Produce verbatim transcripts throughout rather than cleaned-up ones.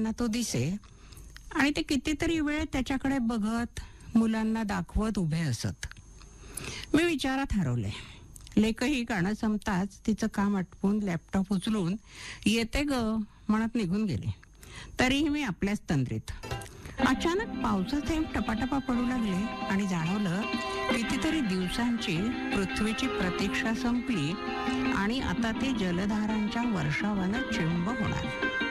त्यांना तो दिसे आणि ते कितीतरी वेळ त्याच्याकडे बघत मुलांना दाखवत उभे असत. मी विचारात हरवले. लेखही गाणं संपताच तिचं काम आटपून लॅपटॉप उचलून येते ग म्हणत निघून गेली. तरीही मी आपल्याच तंद्रीत. अचानक पावसाचे थेंब टपाटपा पडू लागले आणि जाणवलं कितीतरी दिवसांची पृथ्वीची प्रतीक्षा संपली आणि आता ती जलधारांच्या वर्षावानं चिंब होणार.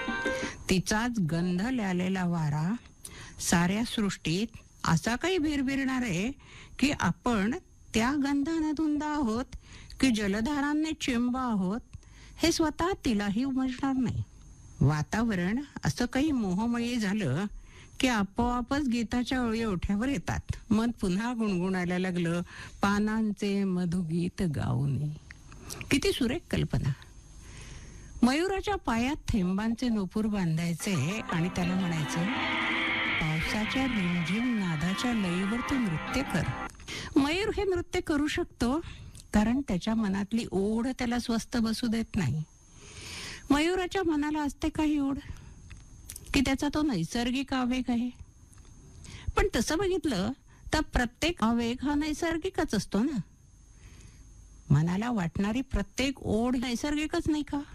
तिचाच गंध ल्यालेला वारा साऱ्या सृष्टीत असा काही भिरभिरणार आहे की आपण त्या गंधानं धुंद आहोत की जलधारांनी चिंब आहोत हे स्वतः तिलाही उमजणार नाही. वातावरण असं काही मोहमयी झालं की आपोआपच गीताच्या ओळी ओठ्यावर येतात. मन पुन्हा गुणगुणायला लागलं, पानांचे मधुगीत गाऊनी. किती सुरेख कल्पना. मयुराच्या पायात थेंबांचे नूपूर बांधायचे आणि त्याला म्हणायचे, पावसाच्या रिमझिम नादाच्या लयीवर तू नृत्य कर. मयूर हे नृत्य करू शकतो कारण त्याच्या मनातली ओढ त्याला स्वस्थ बसू देत नाही. मयुराच्या मनाला असते काही ओढ की त्याचा तो नैसर्गिक आवेग आहे. पण तसं बघितलं तर प्रत्येक आवेग हा नैसर्गिकच असतो ना. मनाला वाटणारी प्रत्येक ओढ नैसर्गिकच नाही का?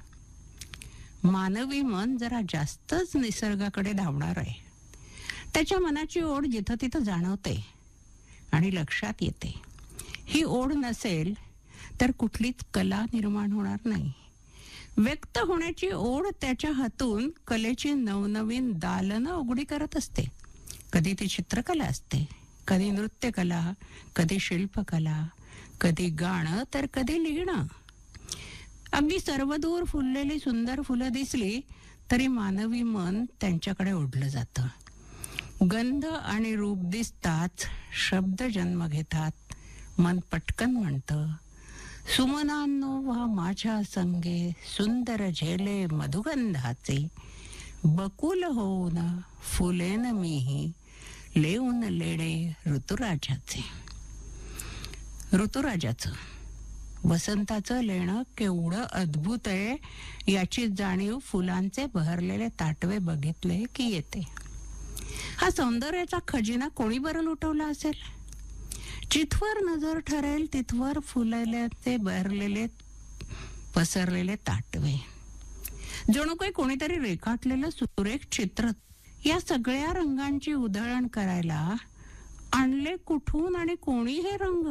मानवी मन जरा जास्तच निसर्गाकडे धावणार आहे. त्याच्या मनाची ओढ जिथं तिथं जाणवते आणि लक्षात येते. ही ओढ नसेल तर कुठलीच कला निर्माण होणार नाही. व्यक्त होण्याची ओढ त्याच्या हातून कलेची नवनवीन दालनं उघडी करत असते. कधी ती चित्रकला असते, कधी नृत्यकला, कधी शिल्पकला, कधी गाणं तर कधी लिहिणं. अगदी सर्वदूर फुललेली सुंदर फुलं दिसली तरी मानवी मन त्यांच्याकडे ओढलं जातं. गंध आणि रूप दिसताच शब्द जन्म घेतात. मन पटकन म्हणतं, सुमनांनो वा माझ्या संगे सुंदर झेले मधुगंधाचे, बकुल होऊन फुलेन मीही लेऊन लेडे ऋतुराजाचे. ऋतुराजाचं वसंताचं लेणं केवढं अद्भुत आहे याची जाणीव फुलांचे बहरलेले ताटवे बघितले की येते. हा सौंदर्याचा खजिना कोणी बरं लुटवला असेल? जिथवर नजर ठरेल तिथवर फुललेले बहरलेले पसरलेले ताटवे, जणू काही कोणीतरी रेखाटलेलं सुरेख चित्र. या सगळ्या रंगांची उधळण करायला आणले कुठून आणि कोणी हे रंग?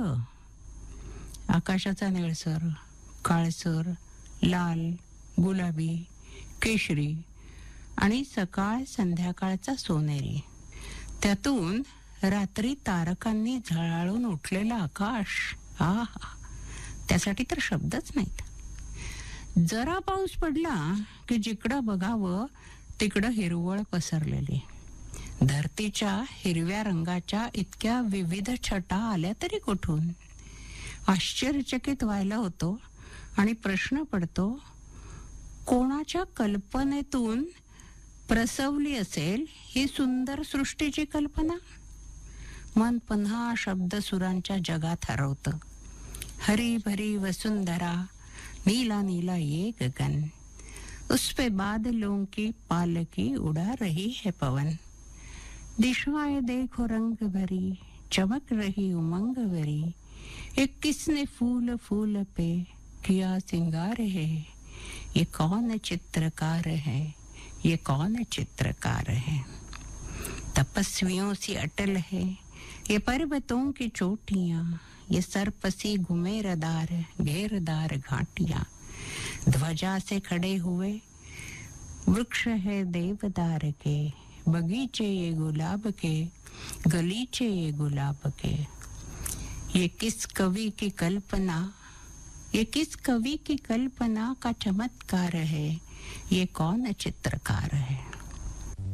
आकाशाचा निळसर, काळसर, लाल, गुलाबी, केशरी आणि सकाळ संध्याकाळचा सोनेरी. त्यातून रात्री तारकांनी झळाळून उठलेलं आकाश. आहा, त्यासाठी तर शब्दच नाहीत. जरा पाऊस पडला की जिकडं बघावं तिकडं हिरवळ पसरलेली. धरतीच्या हिरव्या रंगाच्या इतक्या विविध छटा आल्या तरी कुठून? आश्चर्यचकित व्हायला होतो आणि प्रश्न पडतो, कोणाच्या कल्पनेतून प्रसवली असेल ही सुंदर सृष्टीची कल्पना? मन पुन्हा शब्द सुरांच्या जगात हरवतं. हरी भरी वसुंधरा, नीला नीला ये गगन, उस पे बादलों की पालकी उड़ा रही है पवन, दिशाएं देखो रंग भरी, चमक रही उमंग भरी, एक किसने फूल फूल पे किया सिंगार है, ये कौन चित्रकार है, ये कौन चित्रकार है. तपस्वियों सी अटल है ये पर्वतों की चोटियां, ये सरपसी घुमेरदार घेरदार घाटियां, ध्वजा से खड़े हुए वृक्ष है देवदार के, बगीचे ये गुलाब के, गलीचे ये गुलाब के. ये किस कवि की कल्पना, ये किस कवि की कल्पना का चमत्कार है, ये कौन चित्रकार है.